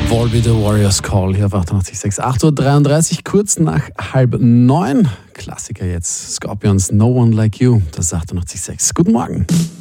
Volbeat The Warriors Call hier auf 88.6. 8.33 Uhr, kurz nach 8:30. Klassiker jetzt. Scorpions, No One Like You. Das ist 88.6. Guten Morgen.